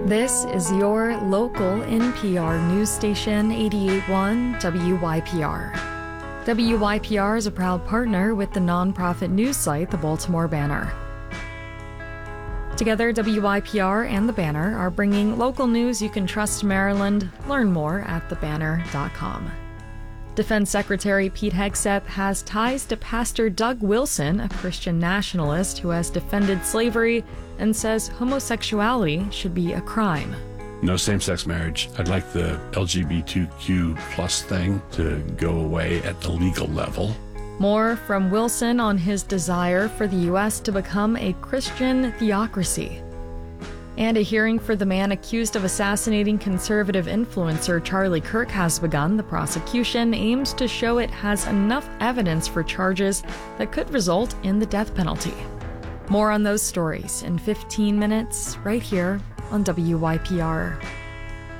This is your local NPR news station, 88.1 WYPR. WYPR is a proud partner with the nonprofit news site, The Baltimore Banner. Together, WYPR and The Banner are bringing local news you can trust to Maryland. Learn more at thebanner.com. Defense Secretary Pete Hegseth has ties to Pastor Doug Wilson, a Christian nationalist who has defended slavery and says homosexuality should be a crime. No same-sex marriage. I'd like the LGBTQ plus thing to go away at the legal level. More from Wilson on his desire for the U.S. to become a Christian theocracy. And a hearing for the man accused of assassinating conservative influencer Charlie Kirk has begun. The prosecution aims to show it has enough evidence for charges that could result in the death penalty. More on those stories in 15 minutes, right here on WYPR.